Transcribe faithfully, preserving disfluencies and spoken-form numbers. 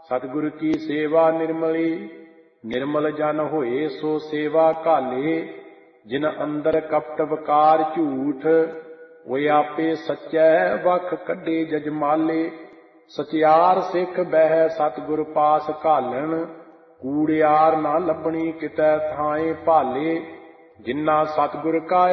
ਸਤਿਗੁਰ ਕੀ ਸੇਵਾ ਨਿਰਮਲੀ, ਨਿਰਮਲ ਜਨ ਹੋਏ ਸੋ ਸੇਵਾ ਘਾਲੇ। ਜਿਨ ਅੰਦਰ ਕਪਟ ਵਕਾਰ ਝੂਠ, ਹੋਏ ਆਪੇ ਸੱਚੈ ਵਖ ਕੱਢੇ ਜਜਮਾਲੇ। ਸਚਿਆਰ ਸਿੱਖ ਬਹਿ ਸਤਿਗੁਰ ਪਾਸ ਘਾਲਣ, ਕੂੜਿਆਰ ਨਾ ਲੱਭਣੀ ਕਿਤੈ ਥਾਏ ਭਾਲੇ। ਜਿਨ੍ਹਾਂ ਸਤਿਗੁਰ ਕਾ